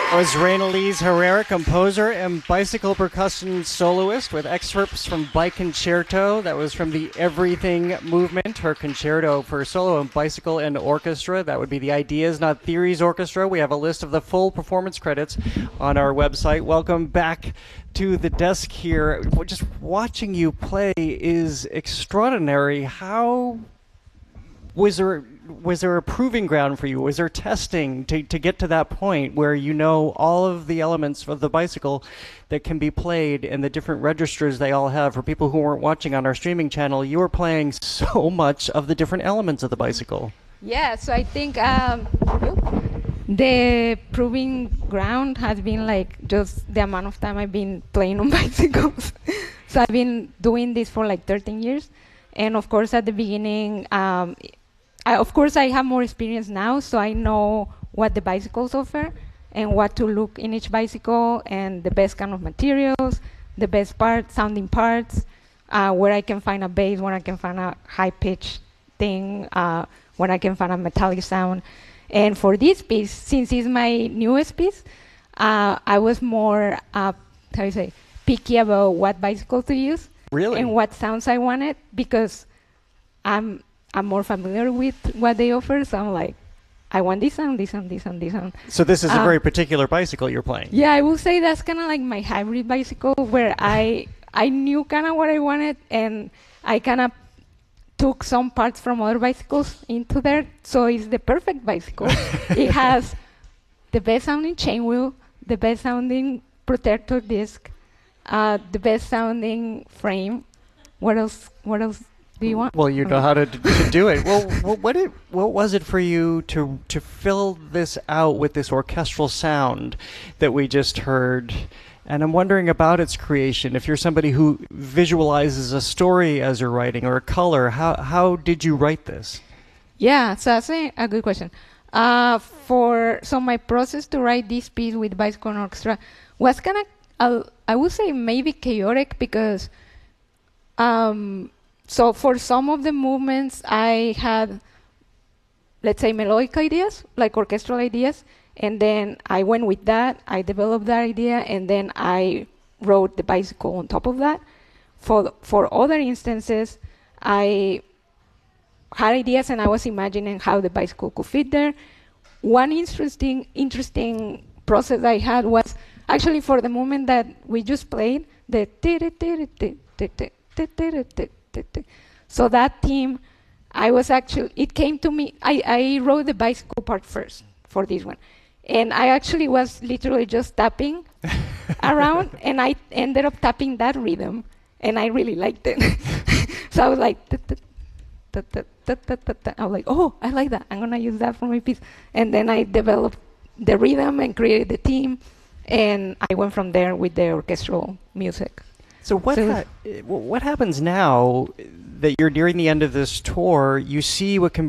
Was Reynolise Herrera, composer and bicycle percussion soloist with excerpts from Bike Concerto. That was from the Everything Movement, her concerto for solo and bicycle and orchestra. That would be the Ideas Not Theories Orchestra. We have a list of the full performance credits on our website. Welcome back to the desk here. Just watching you play is extraordinary. How was there a proving ground for you? Was there testing to get to that point where you know all of the elements of the bicycle that can be played and the different registers they all have? For people who weren't watching on our streaming channel, you were playing so much of the different elements of the bicycle. Yeah, so I think the proving ground has been like just the amount of time I've been playing on bicycles. So I've been doing this for like 13 years. And of course, at the beginning, of course, I have more experience now, so I know what the bicycles offer and what to look in each bicycle and the best kind of materials, the best sounding parts, where I can find a bass, where I can find a high-pitched thing, where I can find a metallic sound. And for this piece, since it's my newest piece, I was more, picky about what bicycle to use. Really? And what sounds I wanted, because I'm more familiar with what they offer, so I'm like, I want this sound, this sound, this sound, this sound. So this is a very particular bicycle you're playing. Yeah, I will say that's kind of like my hybrid bicycle, where I knew kind of what I wanted, and I kind of took some parts from other bicycles into there, so it's the perfect bicycle. It has the best sounding chain wheel, the best sounding protector disc, the best sounding frame. What else do you want? Well, you know how to do it. Well, what was it for you to fill this out with this orchestral sound that we just heard? And I'm wondering about its creation. If you're somebody who visualizes a story as you're writing or a color, how did you write this? Yeah, so that's a good question. So my process to write this piece with bicycle and orchestra was kind of, I would say maybe chaotic, because so for some of the movements, I had, let's say, melodic ideas, like orchestral ideas, and then I went with that, I developed that idea, and then I wrote the bicycle on top of that. For other instances, I had ideas and I was imagining how the bicycle could fit there. One interesting process I had was actually for the movement that we just played, the so that theme, it came to me, I wrote the bicycle part first for this one. And I actually was literally just tapping around, and I ended up tapping that rhythm, and I really liked it. So I was like, I was like, oh, I like that. I'm going to use that for my piece. And then I developed the rhythm and created the theme, and I went from there with the orchestral music. So what happens now that you're nearing the end of this tour? You see what can